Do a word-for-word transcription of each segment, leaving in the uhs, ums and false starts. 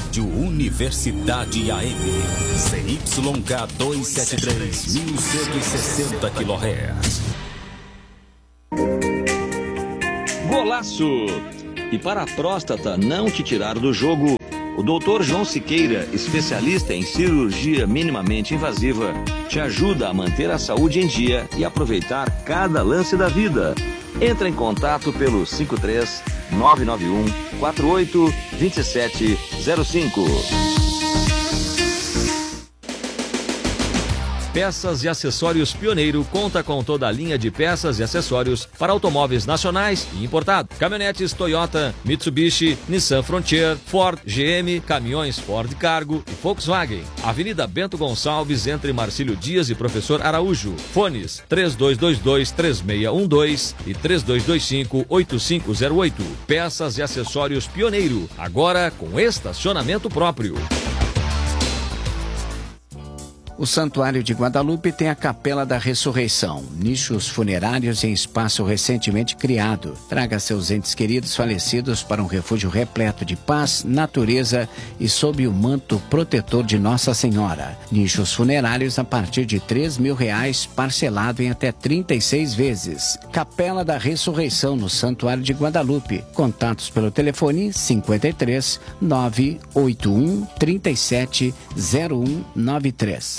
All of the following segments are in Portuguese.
Rádio Universidade A M. C Y K duzentos e setenta e três, mil cento e sessenta quilohertz. Golaço! E para a próstata não te tirar do jogo, o doutor João Siqueira, especialista em cirurgia minimamente invasiva, te ajuda a manter a saúde em dia e aproveitar cada lance da vida. Entra em contato pelo cinco três nove nove um quatro oito dois sete zero cinco. Peças e Acessórios Pioneiro conta com toda a linha de peças e acessórios para automóveis nacionais e importados. Caminhonetes Toyota, Mitsubishi, Nissan Frontier, Ford, G M, caminhões Ford Cargo e Volkswagen. Avenida Bento Gonçalves, entre Marcílio Dias e Professor Araújo. Fones três dois dois dois, três seis um dois e três dois dois cinco, oito cinco zero oito. Peças e Acessórios Pioneiro, agora com estacionamento próprio. O Santuário de Guadalupe tem a Capela da Ressurreição, nichos funerários em espaço recentemente criado. Traga seus entes queridos falecidos para um refúgio repleto de paz, natureza e sob o manto protetor de Nossa Senhora. Nichos funerários a partir de três mil reais, parcelado em até trinta e seis vezes. Capela da Ressurreição no Santuário de Guadalupe. Contatos pelo telefone cinquenta e três, nove oito um, trinta e sete, zero um nove três.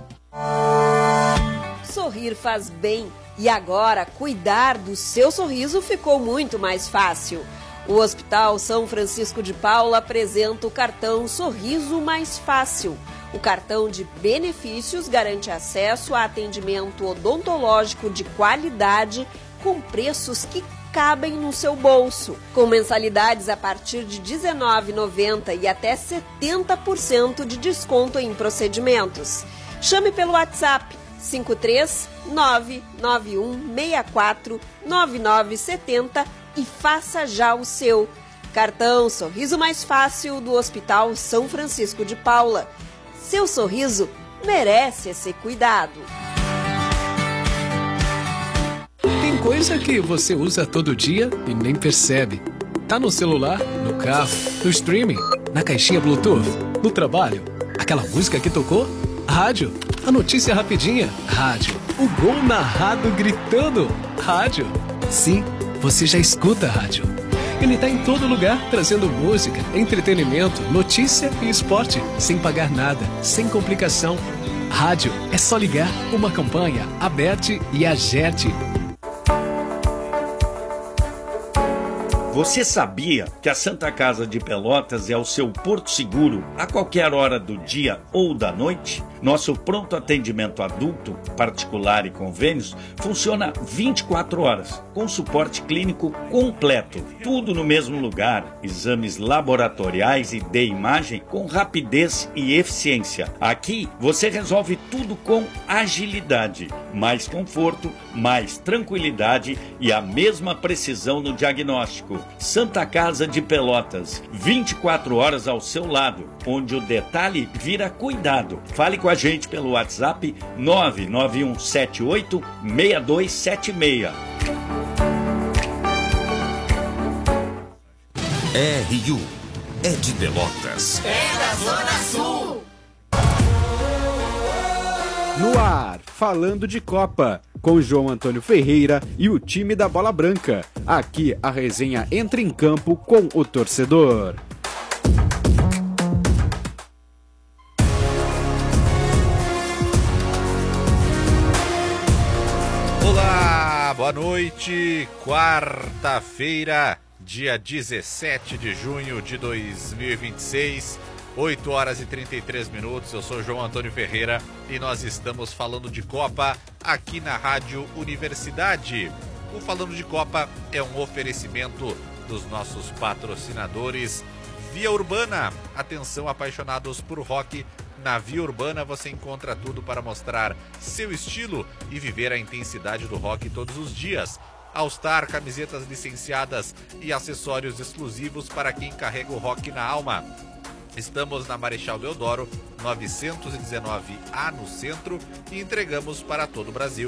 Sorrir faz bem e agora cuidar do seu sorriso ficou muito mais fácil. O Hospital São Francisco de Paula apresenta o cartão Sorriso Mais Fácil. O cartão de benefícios garante acesso a atendimento odontológico de qualidade com preços que cabem no seu bolso, com mensalidades a partir de dezenove reais e noventa centavos e até setenta por cento de desconto em procedimentos. Chame pelo WhatsApp cinco três nove nove um seis quatro nove nove sete zero e faça já o seu. Cartão Sorriso Mais Fácil do Hospital São Francisco de Paula. Seu sorriso merece esse cuidado. Tem coisa que você usa todo dia e nem percebe. Tá no celular, no carro, no streaming, na caixinha Bluetooth, no trabalho. Aquela música que tocou? Rádio. A notícia rapidinha? Rádio. O gol narrado gritando? Rádio. Sim, você já escuta a rádio. Ele tá em todo lugar, trazendo música, entretenimento, notícia e esporte, sem pagar nada, sem complicação. Rádio é só ligar, uma campanha, Aberte e Agerte. Você sabia que a Santa Casa de Pelotas é o seu porto seguro a qualquer hora do dia ou da noite? Nosso pronto atendimento adulto, particular e convênios funciona vinte e quatro horas, com suporte clínico completo. Tudo no mesmo lugar, exames laboratoriais e de imagem com rapidez e eficiência. Aqui você resolve tudo com agilidade, mais conforto, mais tranquilidade e a mesma precisão no diagnóstico. Santa Casa de Pelotas, vinte e quatro horas ao seu lado, onde o detalhe vira cuidado. Fale com a gente pelo WhatsApp nove nove um sete oito seis dois sete seis. R U é de Pelotas. É da Zona Sul. No ar, falando de Copa, com João Antônio Ferreira e o time da Bola Branca. Aqui a resenha entra em campo com o torcedor. Olá, boa noite. Quarta-feira, dia dezessete de junho de dois mil e vinte e seis. oito horas e trinta e três minutos, eu sou João Antônio Ferreira e nós estamos falando de Copa aqui na Rádio Universidade. O Falando de Copa é um oferecimento dos nossos patrocinadores Via Urbana. Atenção, apaixonados por rock, na Via Urbana você encontra tudo para mostrar seu estilo e viver a intensidade do rock todos os dias. All Star, camisetas licenciadas e acessórios exclusivos para quem carrega o rock na alma. Estamos na Marechal Deodoro, novecentos e dezenove A no centro e entregamos para todo o Brasil.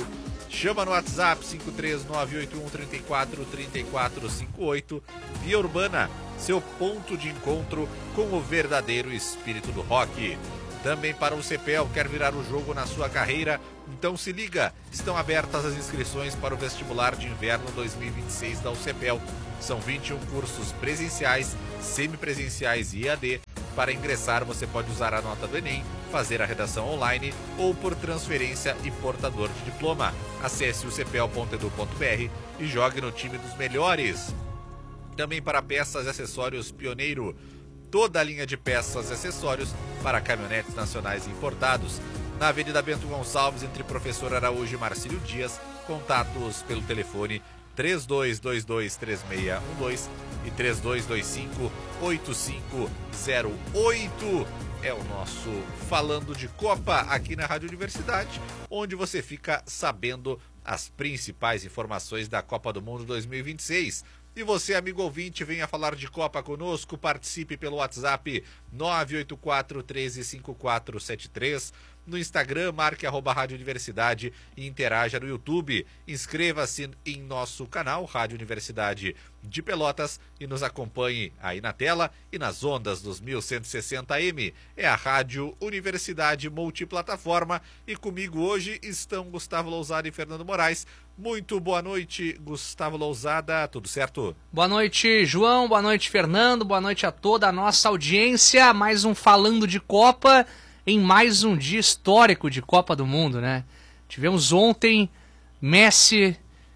Chama no WhatsApp cinco três nove oito um três quatro três quatro cinco oito. Via Urbana, seu ponto de encontro com o verdadeiro espírito do rock. Também para o CEPEL, quer virar o jogo na sua carreira? Então se liga, estão abertas as inscrições para o vestibular de inverno dois mil e vinte e seis da U C P E L. São vinte e um cursos presenciais, semipresenciais e E A D. Para ingressar, você pode usar a nota do Enem, fazer a redação online ou por transferência e portador de diploma. Acesse u c p e l ponto e d u ponto b r e jogue no time dos melhores. Também para peças e acessórios Pioneiro. Toda a linha de peças e acessórios para caminhonetes nacionais e importados. Na Avenida Bento Gonçalves, entre Professor Araújo e Marcílio Dias. Contatos pelo telefone três dois dois dois três seis um dois e três dois dois cinco oito cinco zero oito. É o nosso Falando de Copa aqui na Rádio Universidade, onde você fica sabendo as principais informações da Copa do Mundo dois mil e vinte e seis. E você, amigo ouvinte, venha falar de Copa conosco, participe pelo WhatsApp nove oito quatro um três cinco quatro sete três. No Instagram, marque arroba Rádio Universidade e interaja no YouTube. Inscreva-se em nosso canal Rádio Universidade de Pelotas e nos acompanhe aí na tela e nas ondas dos mil cento e sessenta A M. É a Rádio Universidade Multiplataforma e comigo hoje estão Gustavo Lousada e Fernando Moraes. Muito boa noite, Gustavo Lousada, tudo certo? Boa noite, João, boa noite, Fernando, boa noite a toda a nossa audiência. Mais um Falando de Copa em mais um dia histórico de Copa do Mundo, né? Tivemos ontem Messi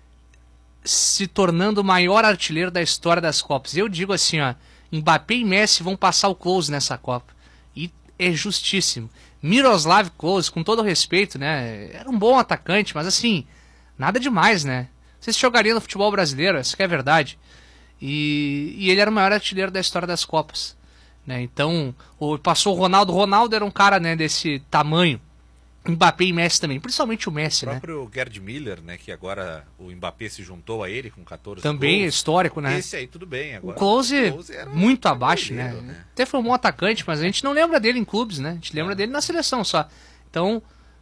se tornando o maior artilheiro da história das Copas. Eu digo assim, ó, Mbappé e Messi vão passar o Klose nessa Copa. E é justíssimo. Miroslav Klose, com todo o respeito, né? Era um bom atacante, mas assim, nada demais, né? Vocês jogariam no futebol brasileiro, essa que é a verdade. E, e ele era o maior artilheiro da história das Copas. Né? Então, o, passou o Ronaldo. Ronaldo era um cara, né, desse tamanho. Mbappé e Messi também, principalmente o Messi, né? O próprio né? Gerd Miller, né, que agora o Mbappé se juntou a ele com catorze também gols. É histórico, né? Esse aí tudo bem. Agora, o Klose, o Klose era muito um abaixo, né? né? Até foi um bom atacante, mas a gente não lembra dele em clubes, né? A gente lembra é. dele na seleção só. Então,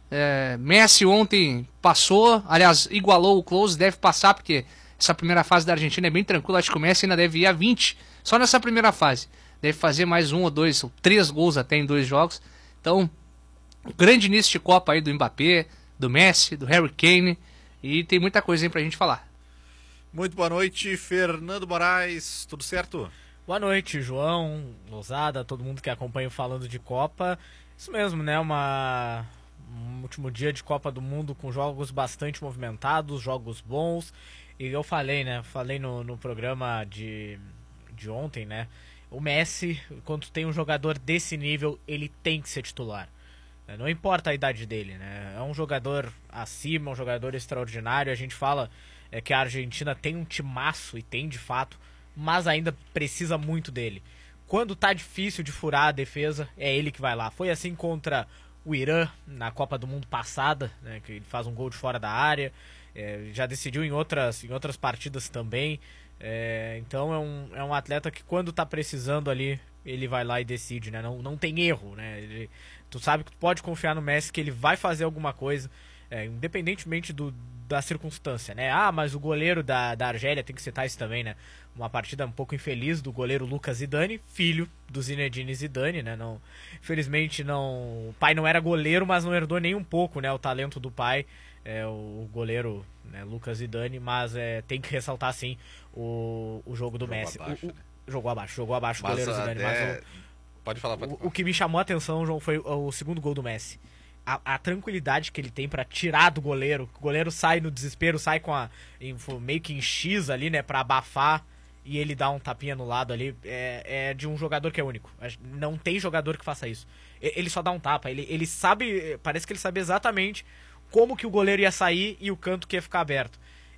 é, Messi ontem passou, aliás, igualou o Klose, deve passar, porque essa primeira fase da Argentina é bem tranquila. Acho que o Messi ainda deve ir a vinte, só nessa primeira fase. Deve fazer mais um ou dois, ou três gols até em dois jogos. Então, grande início de Copa aí do Mbappé, do Messi, do Harry Kane. E tem muita coisa aí pra gente falar. Muito boa noite, Fernando Moraes. Tudo certo? Boa noite, João, Lousada, todo mundo que acompanha o Falando de Copa. Isso mesmo, né? Uma... um último dia de Copa do Mundo com jogos bastante movimentados, jogos bons. E eu falei, né? Falei no, no programa de, de ontem, né? O Messi, quando tem um jogador desse nível, ele tem que ser titular. Não importa a idade dele, né? É um jogador acima, um jogador extraordinário. A gente fala é, que a Argentina tem um timaço, e tem de fato, mas ainda precisa muito dele. Quando tá difícil de furar a defesa, é ele que vai lá. Foi assim contra o Irã, na Copa do Mundo passada, né, que ele faz um gol de fora da área. É, já decidiu em outras, em outras partidas também. É, então é um, é um atleta que quando tá precisando ali, ele vai lá e decide, né? Não, não tem erro, né? Ele, tu sabe que tu pode confiar no Messi que ele vai fazer alguma coisa, é, independentemente do, da circunstância, né? Ah, mas o goleiro da, da Argélia, tem que citar isso também, né? Uma partida um pouco infeliz do goleiro Lucas Zidane, filho do Zinedine Zidane, né? Não, infelizmente não, o pai não era goleiro, mas não herdou nem um pouco, né, o talento do pai. É, o goleiro, né, Lucas Zidane, mas é, tem que ressaltar sim o, o jogo do jogou Messi. Abaixo, o, né? o, jogou abaixo, jogou abaixo mas o goleiro Zidane. Até... Mas o, pode falar, pode o, falar. o que me chamou a atenção, João, foi o, o segundo gol do Messi. A, a tranquilidade que ele tem pra tirar do goleiro. O goleiro sai no desespero, sai com a em, meio que em X ali, né, pra abafar, e ele dá um tapinha no lado ali. É, é de um jogador que é único. Não tem jogador que faça isso. Ele só dá um tapa. Ele, ele sabe, parece que ele sabe exatamente como que o goleiro ia sair e o canto que ia ficar aberto.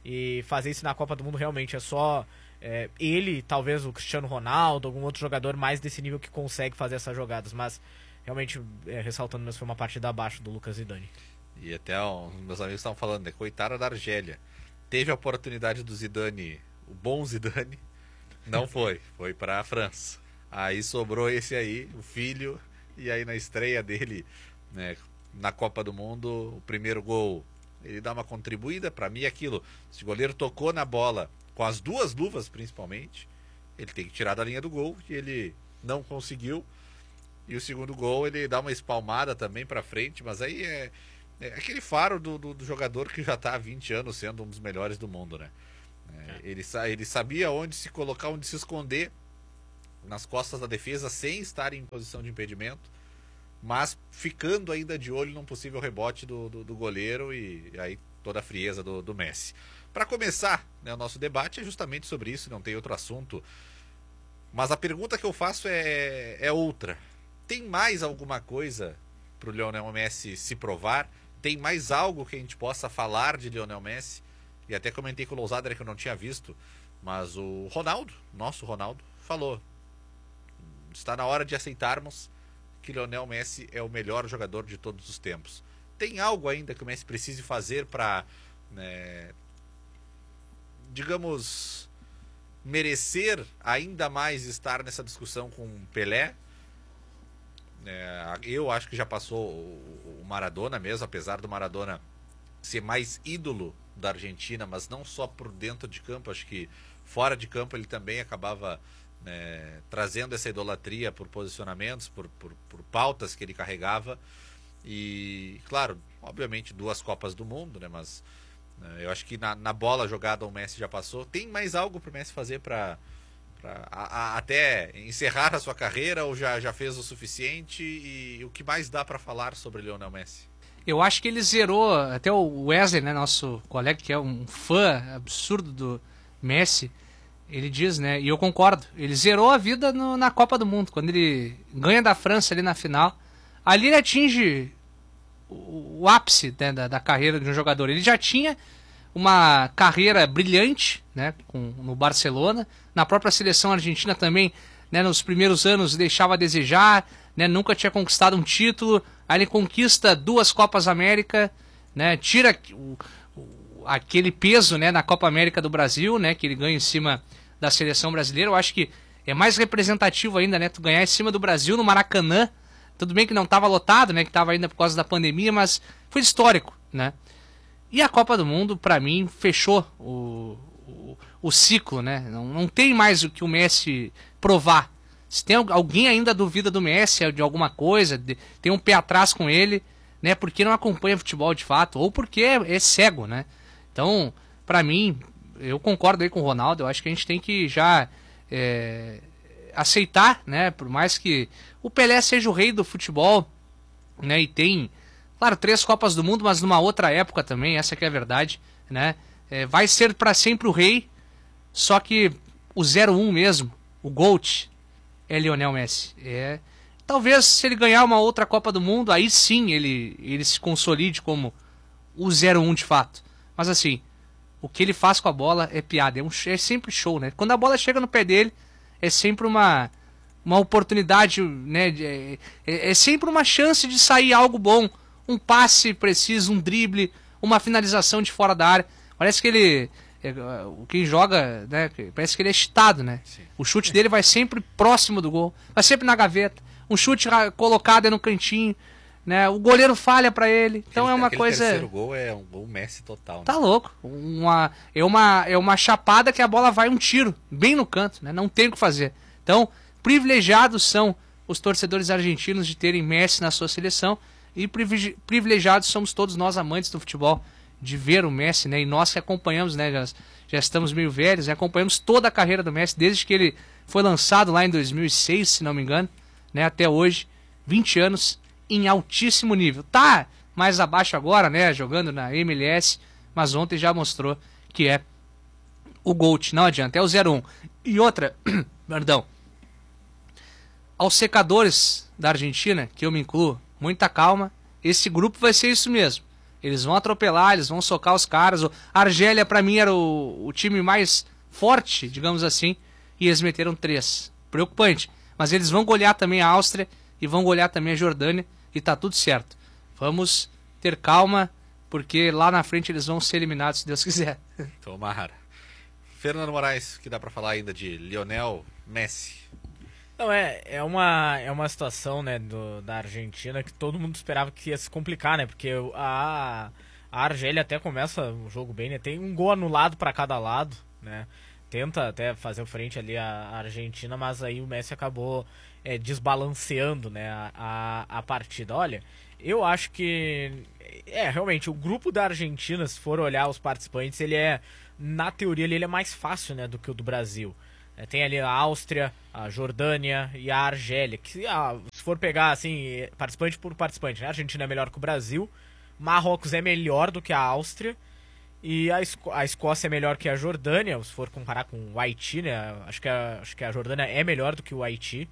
E fazer isso na Copa do Mundo realmente é só é, ele, talvez o Cristiano Ronaldo, algum outro jogador mais desse nível que consegue fazer essas jogadas. Mas realmente, é, ressaltando, mas foi uma partida abaixo do Lucas Zidane. E até ó, meus amigos estavam falando, né? Coitada da Argélia. Teve a oportunidade do Zidane, o bom Zidane, não foi, foi para a França. Aí sobrou esse aí, o filho, e aí na estreia dele, né, na Copa do Mundo, o primeiro gol ele dá uma contribuída. Para mim é aquilo, se o goleiro tocou na bola, com as duas luvas principalmente, ele tem que tirar da linha do gol, e ele não conseguiu. E o segundo gol ele dá uma espalmada também para frente, mas aí é, é aquele faro do, do, do jogador que já está há vinte anos sendo um dos melhores do mundo, né? É, ele, ele sabia onde se colocar, onde se esconder nas costas da defesa sem estar em posição de impedimento, mas ficando ainda de olho num possível rebote do, do, do goleiro, e, e aí toda a frieza do, do Messi. Para começar, né, o nosso debate é justamente sobre isso, não tem outro assunto, mas a pergunta que eu faço é, é outra. Tem mais alguma coisa para o Lionel Messi se provar? Tem mais algo que a gente possa falar de Lionel Messi? E até comentei com o Lousada que eu não tinha visto, mas o Ronaldo, nosso Ronaldo, falou: está na hora de aceitarmos que Lionel Messi é o melhor jogador de todos os tempos. Tem algo ainda que o Messi precise fazer para, né, digamos, merecer ainda mais estar nessa discussão com o Pelé? É, eu acho que já passou o, o Maradona mesmo, apesar do Maradona ser mais ídolo da Argentina, mas não só por dentro de campo, acho que fora de campo ele também acabava, né, trazendo essa idolatria por posicionamentos, por, por, por pautas que ele carregava. E claro, obviamente duas Copas do Mundo, né, mas né, eu acho que na, na bola jogada o Messi já passou. Tem mais algo para o Messi fazer para até encerrar a sua carreira, ou já, já fez o suficiente? E, e o que mais dá para falar sobre Lionel Messi? Eu acho que ele zerou, até o Wesley, né, nosso colega, que é um fã absurdo do Messi, ele diz, né, e eu concordo, ele zerou a vida no, na Copa do Mundo, quando ele ganha da França ali na final. Ali ele atinge o, o ápice, né, da, da carreira de um jogador. Ele já tinha uma carreira brilhante, né, com, no Barcelona, na própria seleção argentina também, né, nos primeiros anos deixava a desejar, né, nunca tinha conquistado um título. Aí ele conquista duas Copas América, né, tira o, o, aquele peso, né, na Copa América do Brasil, né, que ele ganha em cima da seleção brasileira. Eu acho que é mais representativo ainda, né, tu ganhar em cima do Brasil no Maracanã. Tudo bem que não estava lotado, né, que estava ainda por causa da pandemia, mas foi histórico, né. E a Copa do Mundo, para mim, fechou o, o, o ciclo, né? Não, não tem mais o que o Messi provar. Se tem alguém ainda duvida do Messi de alguma coisa, de, tem um pé atrás com ele, né? Porque não acompanha futebol de fato, ou porque é, é cego, né? Então, para mim, eu concordo aí com o Ronaldo. Eu acho que a gente tem que já é, aceitar, né? Por mais que o Pelé seja o rei do futebol, né? E tem, claro, três Copas do Mundo, mas numa outra época também, essa que é a verdade, né? É, vai ser para sempre o rei, só que o zero um mesmo, o GOAT, é Lionel Messi. É, talvez se ele ganhar uma outra Copa do Mundo, aí sim ele, ele se consolide como o zero um de fato. Mas assim, o que ele faz com a bola é piada, é, um, é sempre show, né? Quando a bola chega no pé dele, é sempre uma, uma oportunidade, né? É, é, é sempre uma chance de sair algo bom. Um passe preciso, um drible, uma finalização de fora da área. Parece que ele, quem joga, né, parece que ele é cheatado, né? Sim. O chute dele vai sempre próximo do gol, vai sempre na gaveta. Um chute colocado é no cantinho, né? O goleiro falha pra ele. Então aquele, é uma coisa. O terceiro gol é um gol Messi total, né? Tá louco. Uma, é, uma, é uma chapada que a bola vai um tiro, bem no canto, né? Não tem o que fazer. Então, privilegiados são os torcedores argentinos de terem Messi na sua seleção. E privilegiados somos todos nós, amantes do futebol, de ver o Messi, né? E nós que acompanhamos, né? Já, já estamos meio velhos, né? Acompanhamos toda a carreira do Messi, desde que ele foi lançado lá em dois mil e seis, se não me engano, né? Até hoje, vinte anos, em altíssimo nível. Tá mais abaixo agora, né? Jogando na M L S, mas ontem já mostrou que é o GOAT, não adianta, é o zero um. E outra, perdão, aos secadores da Argentina, que eu me incluo, muita calma, esse grupo vai ser isso mesmo. Eles vão atropelar, eles vão socar os caras. A Argélia, pra mim, era o, o time mais forte, digamos assim, e eles meteram três. Preocupante. Mas eles vão golear também a Áustria e vão golear também a Jordânia, e tá tudo certo. Vamos ter calma, porque lá na frente eles vão ser eliminados, se Deus quiser. Tomara. Fernando Moraes, o que dá pra falar ainda de Lionel Messi? Não, é, é, uma, é uma situação, né, do, da Argentina que todo mundo esperava que ia se complicar, né, porque a, A Argélia até começa o jogo bem, né? Tem um gol anulado para cada lado, né? Tenta até fazer frente ali a Argentina, mas aí o Messi acabou é, desbalanceando, né, a, a, a partida. Olha, eu acho que, é, realmente, o grupo da Argentina, se for olhar os participantes, ele é, na teoria, ele é mais fácil, né, do que o do Brasil. É, tem ali a Áustria, a Jordânia e a Argélia, que ah, se for pegar, assim, participante por participante, né, a Argentina é melhor que o Brasil, Marrocos é melhor do que a Áustria, e a, Esco a Escócia é melhor que a Jordânia, se for comparar com o Haiti, né? Acho que, a, acho que a Jordânia é melhor do que o Haiti.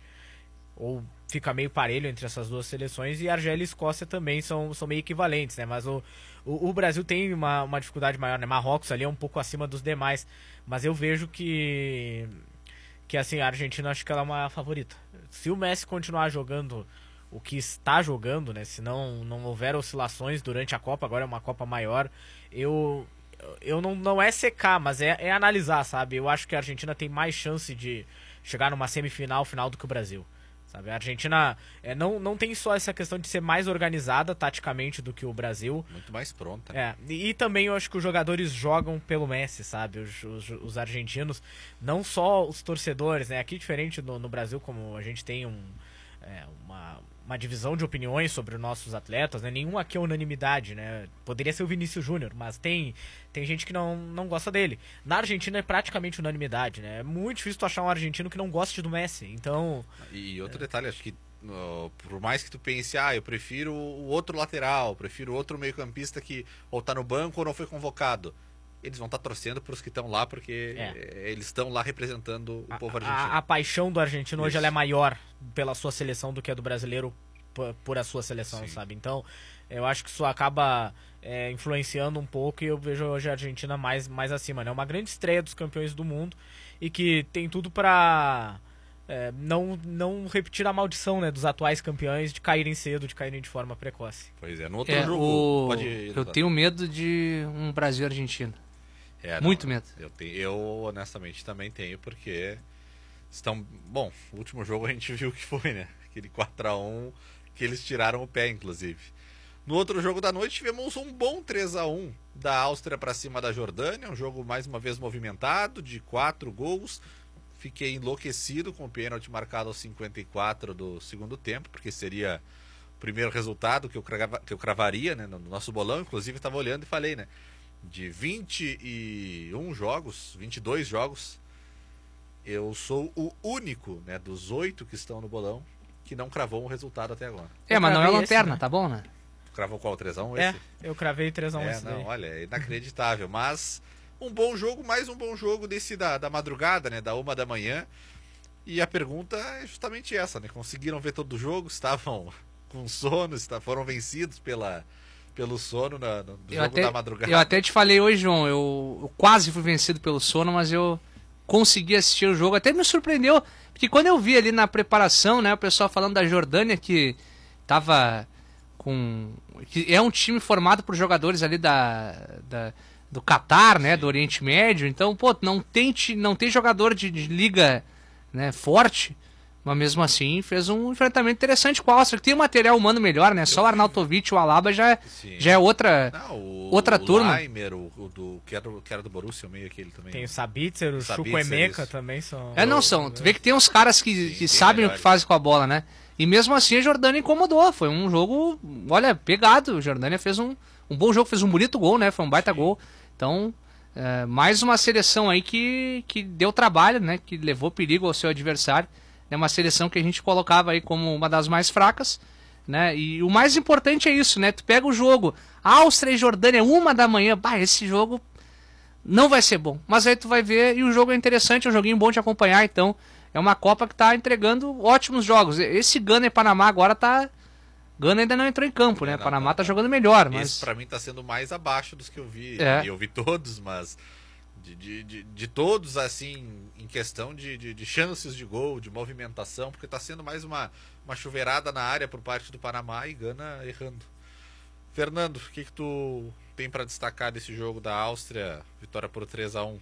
Ou fica meio parelho entre essas duas seleções. E a Argélia e a Escócia também são, são meio equivalentes, né? Mas o, o, o Brasil tem uma, uma dificuldade maior, né? Marrocos ali é um pouco acima dos demais. Mas eu vejo que, que assim, a Argentina, acho que ela é uma favorita. Se o Messi continuar jogando o que está jogando, né? Se não, não houver oscilações durante a Copa, agora é uma Copa maior, eu... Eu não, não é secar, mas é, é analisar, sabe? Eu acho que a Argentina tem mais chance de chegar numa semifinal, final do que o Brasil, sabe? A Argentina é, não, não tem só essa questão de ser mais organizada taticamente do que o Brasil. Muito mais pronta. É, e, e também eu acho que os jogadores jogam pelo Messi, sabe? Os, os, os argentinos, não só os torcedores, né? Aqui diferente no, no Brasil, como a gente tem um, é, uma... uma divisão de opiniões sobre os nossos atletas, né? Nenhum aqui é unanimidade, né? Poderia ser o Vinícius Júnior, mas tem, tem gente que não, não gosta dele. Na Argentina é praticamente unanimidade, né? É muito difícil tu achar um argentino que não goste do Messi, então... E outro é... detalhe, acho que uh, por mais que tu pense, ah, eu prefiro o outro lateral, prefiro outro meio-campista que ou tá no banco ou não foi convocado, eles vão estar tá torcendo para os que estão lá, porque é. eles estão lá representando o a, povo argentino. A, a paixão do argentino Isso. hoje ela é maior pela sua seleção do que a do brasileiro por, por a sua seleção, Sim. sabe? Então, eu acho que isso acaba é, influenciando um pouco, e eu vejo hoje a Argentina mais, mais acima, né? Uma grande estreia dos campeões do mundo e que tem tudo para é, não, não repetir a maldição, né, dos atuais campeões de caírem cedo, de caírem de forma precoce. Pois é, no outro é, jogo... O... Pode ir, eu tenho medo de um Brasil e Argentina. É, Muito não, medo. Eu, tenho, eu, honestamente, também tenho, porque estão... Bom, o último jogo a gente viu que foi, né? Aquele quatro a um que eles tiraram o pé, inclusive. No outro jogo da noite tivemos um bom três a um da Áustria para cima da Jordânia, um jogo mais uma vez movimentado, de quatro gols. Fiquei enlouquecido com o pênalti marcado aos cinquenta e quatro do segundo tempo, porque seria o primeiro resultado que eu, crava, que eu cravaria, né, no nosso bolão. Inclusive estava olhando e falei, né? De vinte e um jogos, vinte e dois jogos, eu sou o único, né, dos oito que estão no bolão que não cravou um resultado até agora. É, mas não é lanterna, esse, né? Tá bom, né? Cravou qual? três a um? É, eu cravei três a um é, esse não, daí. olha, é inacreditável, mas um bom jogo, mais um bom jogo desse da, da madrugada, né, da uma da manhã, e a pergunta é justamente essa, né, conseguiram ver todo o jogo, estavam com sono, foram vencidos pela... pelo sono na, no eu jogo até, da madrugada. Eu até te falei hoje, João, eu, eu quase fui vencido pelo sono, mas eu consegui assistir o jogo. Até me surpreendeu, porque quando eu vi ali na preparação, né, o pessoal falando da Jordânia, que tava com... que é um time formado por jogadores ali da, da, do Catar, né, do Oriente Médio, então, pô, não tem, não tem jogador de, de liga, né, forte, mas mesmo assim fez um enfrentamento interessante com a Áustria, que tem um material humano melhor, né? Só o Arnautovic e o Alaba já, já é outra, Não, o, outra o turma. Leimer, o, o do, que, era, que era do Borussia, meio aquele também. Tem o Sabitzer, o Chukwuemeka também são... É, não são. Tu vê que tem uns caras que, Sim, que sabem melhores. O que fazem com a bola, né? E mesmo assim a Jordânia incomodou. Foi um jogo, olha, pegado. A Jordânia fez um, um bom jogo, fez um bonito gol, né? Foi um baita Sim. gol. Então, é, mais uma seleção aí que, que deu trabalho, né? Que levou perigo ao seu adversário. É uma seleção que a gente colocava aí como uma das mais fracas, né? E o mais importante é isso, né? Tu pega o jogo, Áustria e Jordânia, uma da manhã, bah, esse jogo não vai ser bom. Mas aí tu vai ver, e o jogo é interessante, é um joguinho bom de acompanhar, então é uma Copa que tá entregando ótimos jogos. Esse Gana e Panamá agora tá... Gana ainda não entrou em campo, né? É, não, Panamá não, tá jogando melhor, mas... Esse pra mim tá sendo mais abaixo dos que eu vi, é. e eu vi todos, mas... De, de, de, de todos, assim, em questão de, de, de chances de gol, de movimentação, porque está sendo mais uma, uma chuveirada na área por parte do Panamá e Gana errando. Fernando, o que, que tu tem para destacar desse jogo da Áustria, vitória por três a um?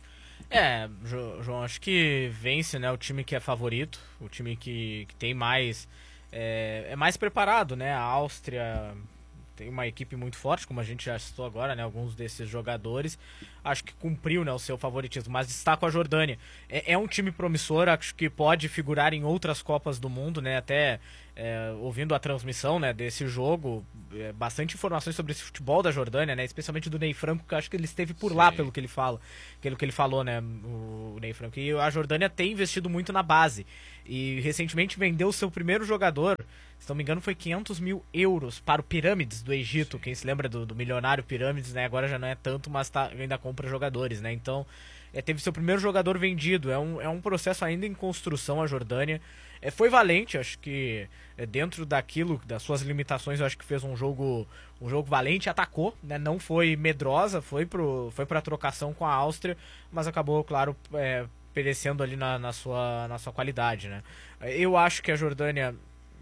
É, João, acho que vence, né, o time que é favorito, o time que, que tem mais, é, é mais preparado, né, a Áustria tem uma equipe muito forte, como a gente já citou agora, né? Alguns desses jogadores, acho que cumpriu, né, o seu favoritismo, mas destaco a Jordânia. É, é um time promissor, acho que pode figurar em outras Copas do Mundo, né? Até é, ouvindo a transmissão, né, desse jogo, é, bastante informações sobre esse futebol da Jordânia, né? Especialmente do Ney Franco, que eu acho que ele esteve por Sim. lá, pelo que ele fala, pelo que ele falou, né, o Ney Franco. E a Jordânia tem investido muito na base. E recentemente vendeu o seu primeiro jogador, se não me engano foi quinhentos mil euros para o Pirâmides do Egito. Sim. Quem se lembra do, do milionário Pirâmides, né? Agora já não é tanto, mas tá, ainda compra jogadores, né? Então, é, teve seu primeiro jogador vendido. É um, é um processo ainda em construção a Jordânia. É, foi valente, acho que é, dentro daquilo, das suas limitações, eu acho que fez um jogo, um jogo valente, atacou, né? Não foi medrosa, foi pro, foi pra trocação com a Áustria, mas acabou, claro, é, perecendo ali na, na, sua, na sua qualidade, né? Eu acho que a Jordânia,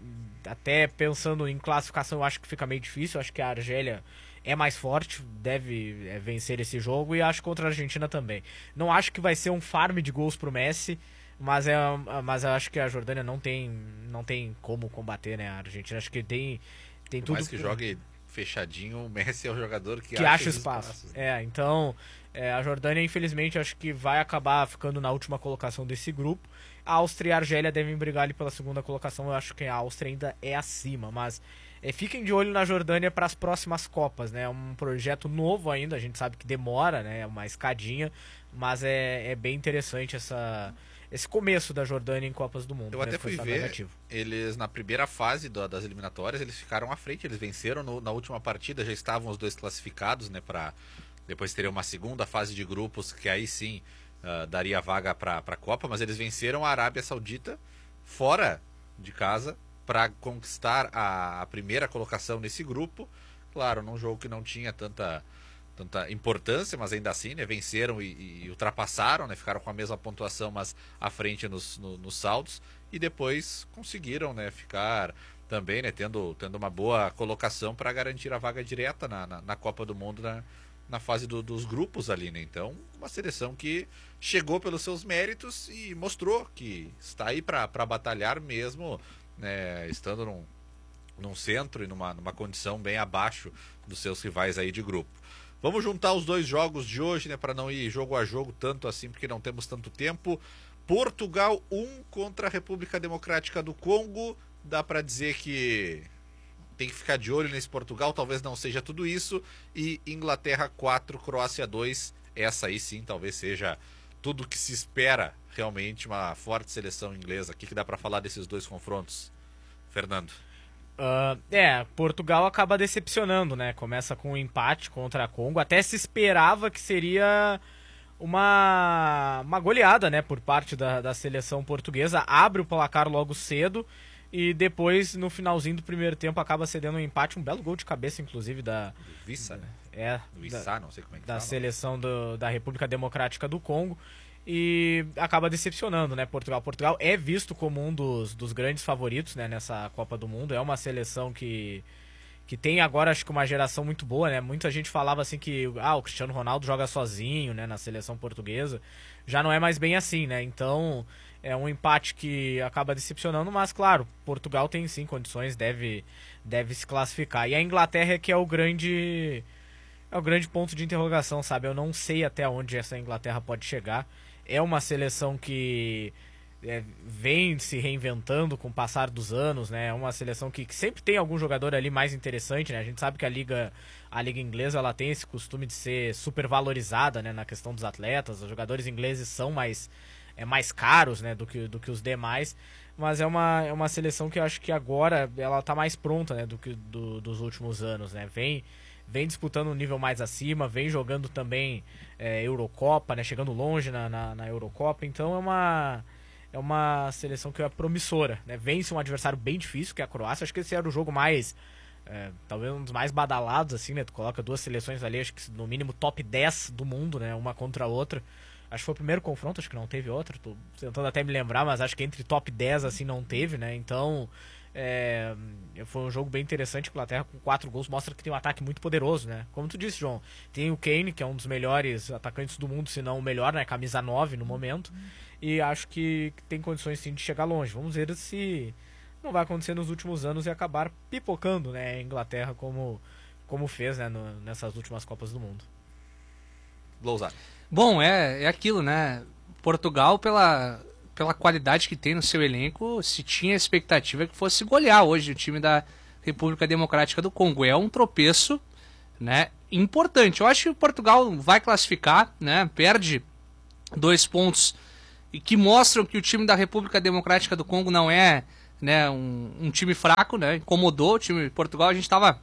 até pensando em classificação, eu acho que fica meio difícil. Eu acho que a Argélia é mais forte, deve é, vencer esse jogo, e acho contra a Argentina também. Não acho que vai ser um farm de gols pro Messi, mas, é, mas eu acho que a Jordânia não tem, não tem como combater, né, a Argentina. Acho que tem, tem Por tudo... mais que pro... jogue fechadinho, o Messi é o jogador que, que acha, acha espaço. Espaços, né? É, então é, a Jordânia, infelizmente, acho que vai acabar ficando na última colocação desse grupo. A Áustria e a Argélia devem brigar ali pela segunda colocação. Eu acho que a Áustria ainda é acima, mas é, fiquem de olho na Jordânia para as próximas Copas, né? É um projeto novo ainda, a gente sabe que demora, né? É uma escadinha, mas é, é bem interessante essa, esse começo da Jordânia em Copas do Mundo. Eu até fui ver, negativo. Eles na primeira fase do, das eliminatórias, eles ficaram à frente, eles venceram no, na última partida, já estavam os dois classificados, né? Para depois ter uma segunda fase de grupos, que aí sim... Uh, daria vaga para a Copa, mas eles venceram a Arábia Saudita fora de casa para conquistar a, a primeira colocação nesse grupo. Claro, num jogo que não tinha tanta, tanta importância, mas ainda assim, né, venceram e, e ultrapassaram, né, ficaram com a mesma pontuação, mas à frente nos, no, nos saldos, e depois conseguiram, né, ficar também, né, tendo, tendo uma boa colocação para garantir a vaga direta na, na, na Copa do Mundo, na, na fase do, dos grupos ali, né? Então, uma seleção que chegou pelos seus méritos e mostrou que está aí para batalhar mesmo, né, estando num, num centro e numa, numa condição bem abaixo dos seus rivais aí de grupo. Vamos juntar os dois jogos de hoje, né, para não ir jogo a jogo tanto assim, porque não temos tanto tempo. Portugal um contra a República Democrática do Congo. Dá para dizer que tem que ficar de olho nesse Portugal, talvez não seja tudo isso. E Inglaterra quatro, Croácia dois. Essa aí sim talvez seja tudo que se espera realmente, uma forte seleção inglesa. O que, que dá para falar desses dois confrontos, Fernando? Uh, é, Portugal acaba decepcionando, né? Começa com um empate contra a Congo. Até se esperava que seria uma, uma goleada, né, por parte da, da seleção portuguesa. Abre o placar logo cedo e depois, no finalzinho do primeiro tempo, acaba cedendo um empate. Um belo gol de cabeça, inclusive, da... Do Vissa, né? É, do Vissa, não sei como é que da fala. seleção do, da República Democrática do Congo. E acaba decepcionando, né, Portugal. Portugal é visto como um dos, dos grandes favoritos, né, nessa Copa do Mundo. É uma seleção que, que tem agora, acho que uma geração muito boa, né. Muita gente falava assim que ah, o Cristiano Ronaldo joga sozinho, né, na seleção portuguesa. Já não é mais bem assim, né. Então é um empate que acaba decepcionando, mas claro, Portugal tem sim condições, deve, deve se classificar. E a Inglaterra é que é o grande... É o grande ponto de interrogação, sabe? Eu não sei até onde essa Inglaterra pode chegar. É uma seleção que é, vem se reinventando com o passar dos anos, né? É uma seleção que, que sempre tem algum jogador ali mais interessante, né? A gente sabe que a liga, a liga inglesa ela tem esse costume de ser super valorizada, né? Na questão dos atletas. Os jogadores ingleses são mais, é, mais caros, né? do, que, do que os demais. Mas é uma, é uma seleção que eu acho que agora ela tá mais pronta, né? Do que do, dos últimos anos, né? Vem... vem disputando um nível mais acima, vem jogando também é, Eurocopa, né, chegando longe na, na, na Eurocopa, então é uma, é uma seleção que é promissora, né, vence um adversário bem difícil, que é a Croácia. Acho que esse era o jogo mais, é, talvez um dos mais badalados, assim, né, tu coloca duas seleções ali, acho que no mínimo top dez do mundo, né, uma contra a outra. Acho que foi o primeiro confronto, acho que não teve outro, tô tentando até me lembrar, mas acho que entre top dez, assim, não teve, né, então... É, foi um jogo bem interessante. A Inglaterra com quatro gols mostra que tem um ataque muito poderoso, né? Como tu disse, João, tem o Kane, que é um dos melhores atacantes do mundo, se não o melhor, né? Camisa nove no momento. E acho que tem condições sim de chegar longe. Vamos ver se não vai acontecer nos últimos anos e acabar pipocando, né? A Inglaterra como, como fez, né, no, nessas últimas Copas do Mundo. Lousada. Bom, é, é aquilo, né? Portugal, pela, pela qualidade que tem no seu elenco, se tinha a expectativa que fosse golear hoje o time da República Democrática do Congo. É um tropeço, né, importante. Eu acho que o Portugal vai classificar, né? Perde dois pontos e que mostram que o time da República Democrática do Congo não é, né, um, um time fraco, né? Incomodou o time de Portugal. A gente estava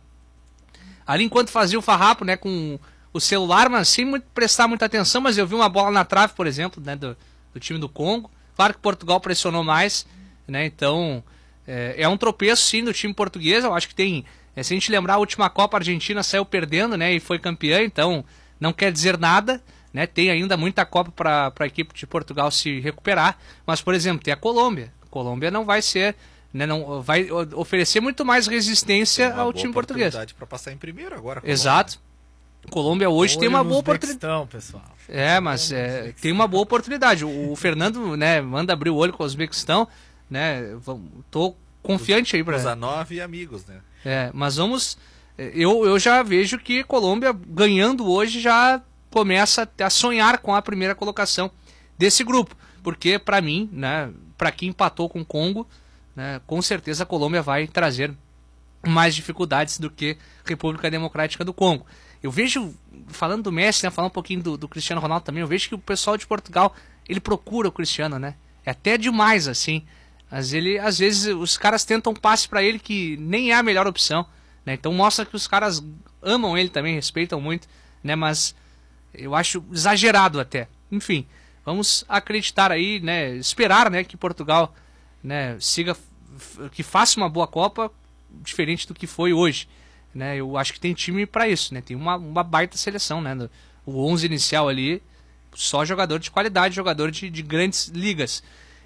ali enquanto fazia o farrapo, né, com o celular, mas sem muito, prestar muita atenção, mas eu vi uma bola na trave, por exemplo, né, do, do time do Congo. Claro que Portugal pressionou mais, né, então é, é um tropeço sim do time português. Eu acho que tem, é, se a gente lembrar, a última Copa a Argentina saiu perdendo, né, e foi campeã, então não quer dizer nada, né, tem ainda muita Copa para a equipe de Portugal se recuperar, mas, por exemplo, tem a Colômbia. A Colômbia não vai ser, né, não, vai oferecer muito mais resistência ao time português. Para passar em primeiro agora. Exato. Colômbia hoje Olho tem uma boa oportunidade. Pessoal. É, mas é, tem uma boa oportunidade. O, o Fernando, né, manda abrir o olho com o Uzbequistão, né? Tô confiante aí para Uzanov e amigos, né? É, mas vamos. Eu, eu já vejo que Colômbia ganhando hoje já começa a sonhar com a primeira colocação desse grupo, porque para mim, né, para quem empatou com o Congo, né, com certeza a Colômbia vai trazer mais dificuldades do que a República Democrática do Congo. Eu vejo, falando do Messi, né, falando um pouquinho do, do Cristiano Ronaldo também, eu vejo que o pessoal de Portugal, ele procura o Cristiano, né? É até demais, assim. Mas ele, às vezes, os caras tentam um passe para ele que nem é a melhor opção, né? Então mostra que os caras amam ele também, respeitam muito, né? Mas eu acho exagerado até. Enfim, vamos acreditar aí, né? Esperar, né, que Portugal, né, siga, que faça uma boa Copa, diferente do que foi hoje. Né, eu acho que tem time para isso, né? Tem uma, uma baita seleção, né? O onze inicial ali, só jogador de qualidade, jogador de, de grandes ligas.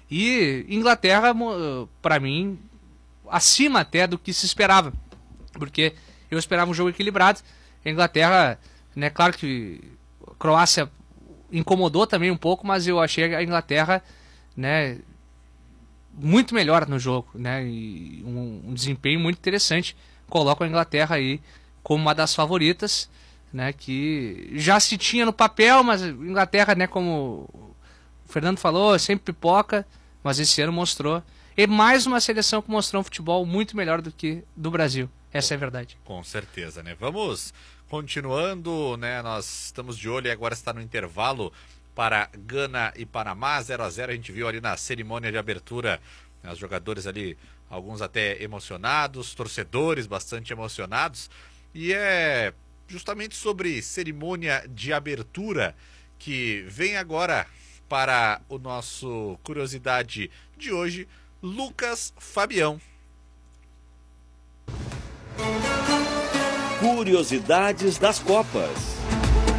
E Inglaterra, para mim, acima até do que se esperava, porque eu esperava um jogo equilibrado. A Inglaterra, né? Claro que a Croácia incomodou também um pouco, mas eu achei a Inglaterra, né, muito melhor no jogo, né? E um, um desempenho muito interessante. Coloca a Inglaterra aí como uma das favoritas, né, que já se tinha no papel, mas a Inglaterra, né, como o Fernando falou, sempre pipoca, mas esse ano mostrou. E mais uma seleção que mostrou um futebol muito melhor do que do Brasil. Essa é a verdade. Com certeza, né? Vamos continuando, né? Nós estamos de olho e agora está no intervalo para Gana e Panamá, zero a zero. A gente viu ali na cerimônia de abertura, né, os jogadores ali, alguns até emocionados, torcedores bastante emocionados. E é justamente sobre cerimônia de abertura que vem agora para o nosso Curiosidade de hoje, Lucas Fabião. Curiosidades das Copas.